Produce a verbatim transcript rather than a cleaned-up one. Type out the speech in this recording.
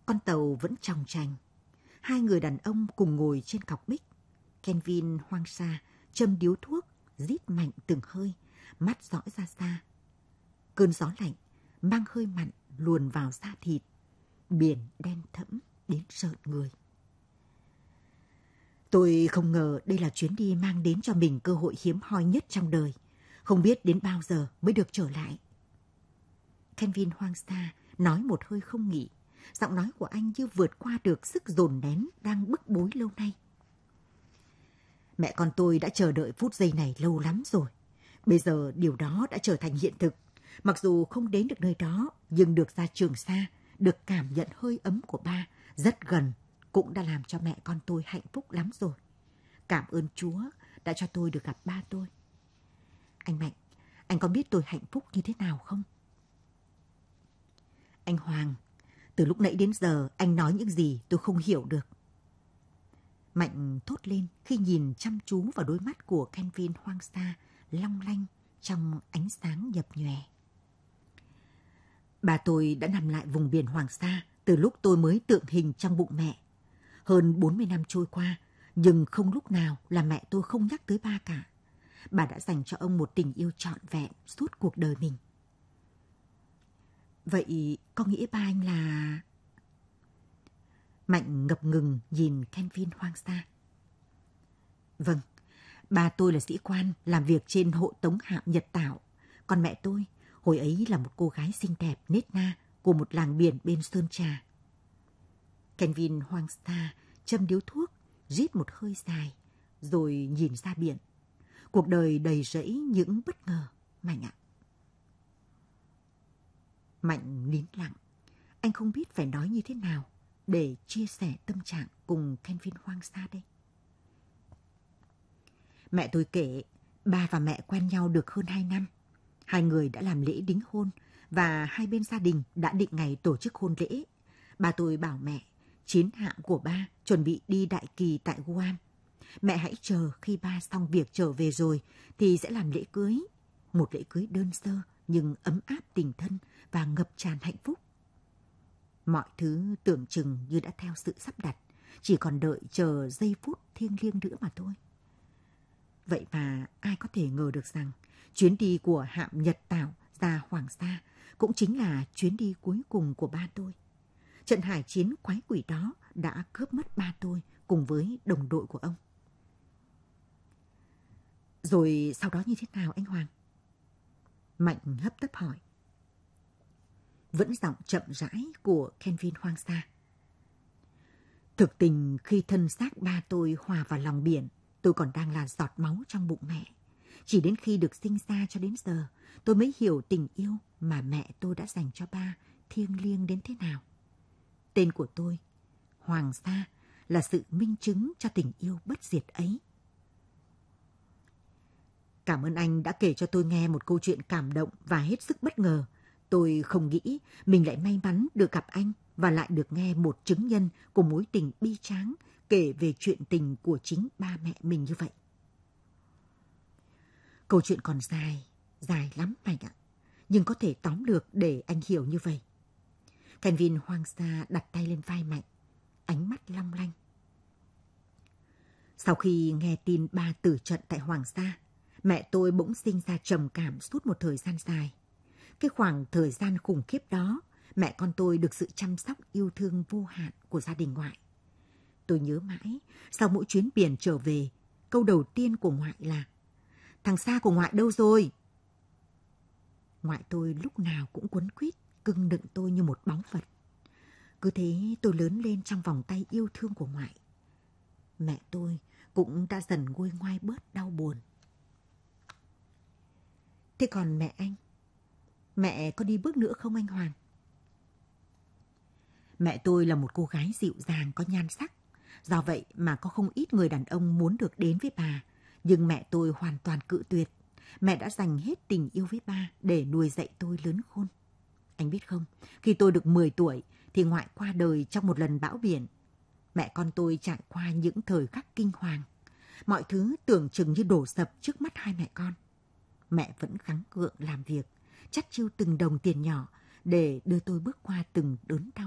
Con tàu vẫn chòng chành. Hai người đàn ông cùng ngồi trên cọc bích. Kelvin hoang sa, châm điếu thuốc, rít mạnh từng hơi, mắt dõi ra xa. Cơn gió lạnh, mang hơi mặn luồn vào da thịt. Biển đen thẫm đến rợn người. Tôi không ngờ đây là chuyến đi mang đến cho mình cơ hội hiếm hoi nhất trong đời. Không biết đến bao giờ mới được trở lại. Kelvin hoang sa nói một hơi không nghỉ. Giọng nói của anh như vượt qua được sức dồn nén đang bức bối lâu nay. Mẹ con tôi đã chờ đợi phút giây này lâu lắm rồi. Bây giờ điều đó đã trở thành hiện thực. Mặc dù không đến được nơi đó, nhưng được ra Trường Sa, được cảm nhận hơi ấm của ba rất gần, cũng đã làm cho mẹ con tôi hạnh phúc lắm rồi. Cảm ơn Chúa đã cho tôi được gặp ba tôi. Anh Mạnh, anh có biết tôi hạnh phúc như thế nào không? Anh Hoàng, từ lúc nãy đến giờ anh nói những gì tôi không hiểu được. Mạnh thốt lên khi nhìn chăm chú vào đôi mắt của Kelvin hoang sa, long lanh trong ánh sáng nhập nhòe. Bà tôi đã nằm lại vùng biển Hoàng Sa từ lúc tôi mới tượng hình trong bụng mẹ. Hơn bốn mươi năm trôi qua, nhưng không lúc nào là mẹ tôi không nhắc tới ba cả. Bà đã dành cho ông một tình yêu trọn vẹn suốt cuộc đời mình. Vậy có nghĩa ba anh là... Mạnh ngập ngừng nhìn Kelvin hoang sa. Vâng, ba tôi là sĩ quan làm việc trên hộ tống hạm Nhật Tảo. Còn mẹ tôi, hồi ấy là một cô gái xinh đẹp nết na của một làng biển bên Sơn Trà. Kelvin hoang sa châm điếu thuốc, rít một hơi dài, rồi nhìn ra biển. Cuộc đời đầy rẫy những bất ngờ, Mạnh ạ. Mạnh nín lặng. Anh không biết phải nói như thế nào để chia sẻ tâm trạng cùng Kelvin hoang sa đây. Mẹ tôi kể, ba và mẹ quen nhau được hơn hai năm. Hai người đã làm lễ đính hôn và hai bên gia đình đã định ngày tổ chức hôn lễ. Ba tôi bảo mẹ, chiến hạm của ba chuẩn bị đi đại kỳ tại Guam. Mẹ hãy chờ khi ba xong việc trở về rồi thì sẽ làm lễ cưới. Một lễ cưới đơn sơ nhưng ấm áp tình thân và ngập tràn hạnh phúc. Mọi thứ tưởng chừng như đã theo sự sắp đặt, chỉ còn đợi chờ giây phút thiêng liêng nữa mà thôi. Vậy mà ai có thể ngờ được rằng chuyến đi của hạm Nhật Tảo ra Hoàng Sa cũng chính là chuyến đi cuối cùng của ba tôi. Trận hải chiến quái quỷ đó đã cướp mất ba tôi cùng với đồng đội của ông. Rồi sau đó như thế nào anh Hoàng? Mạnh hấp tấp hỏi. Vẫn giọng chậm rãi của Kelvin hoang sa. Thực tình khi thân xác ba tôi hòa vào lòng biển, tôi còn đang là giọt máu trong bụng mẹ. Chỉ đến khi được sinh ra cho đến giờ, tôi mới hiểu tình yêu mà mẹ tôi đã dành cho ba thiêng liêng đến thế nào. Tên của tôi, Hoàng Sa, là sự minh chứng cho tình yêu bất diệt ấy. Cảm ơn anh đã kể cho tôi nghe một câu chuyện cảm động và hết sức bất ngờ. Tôi không nghĩ mình lại may mắn được gặp anh và lại được nghe một chứng nhân của mối tình bi tráng kể về chuyện tình của chính ba mẹ mình như vậy. Câu chuyện còn dài, dài lắm Mạnh ạ, nhưng có thể tóm được để anh hiểu như vậy. Kelvin hoang sa đặt tay lên vai Mạnh, ánh mắt long lanh. Sau khi nghe tin ba tử trận tại Hoàng Sa, mẹ tôi bỗng sinh ra trầm cảm suốt một thời gian dài. Cái khoảng thời gian khủng khiếp đó, mẹ con tôi được sự chăm sóc yêu thương vô hạn của gia đình ngoại. Tôi nhớ mãi, sau mỗi chuyến biển trở về, câu đầu tiên của ngoại là: thằng Sa của ngoại đâu rồi? Ngoại tôi lúc nào cũng quấn quýt, cưng đựng tôi như một báu vật. Cứ thế tôi lớn lên trong vòng tay yêu thương của ngoại. Mẹ tôi cũng đã dần nguôi ngoai bớt đau buồn. Thế còn mẹ anh? Mẹ có đi bước nữa không anh Hoàng? Mẹ tôi là một cô gái dịu dàng có nhan sắc. Do vậy mà có không ít người đàn ông muốn được đến với bà. Nhưng mẹ tôi hoàn toàn cự tuyệt. Mẹ đã dành hết tình yêu với ba để nuôi dạy tôi lớn khôn. Anh biết không, khi tôi được mười tuổi thì ngoại qua đời trong một lần bão biển. Mẹ con tôi trải qua những thời khắc kinh hoàng. Mọi thứ tưởng chừng như đổ sập trước mắt hai mẹ con. Mẹ vẫn gắng gượng làm việc, chắt chiu từng đồng tiền nhỏ để đưa tôi bước qua từng đớn đau.